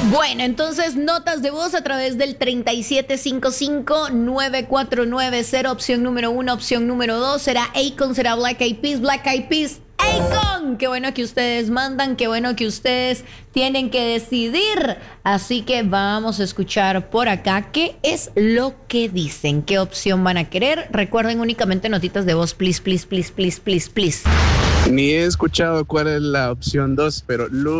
Bueno, entonces notas de voz a través del 3755-9490, opción número 1, opción número 2, será Akon, será Black Eyed Peas, Black Eyed Peas, Akon. Qué bueno que ustedes mandan, qué bueno que ustedes tienen que decidir. Así que vamos a escuchar por acá qué es lo que dicen, qué opción van a querer. Recuerden únicamente notitas de voz, please, please, please, please, please, please. Ni he escuchado cuál es la opción 2, pero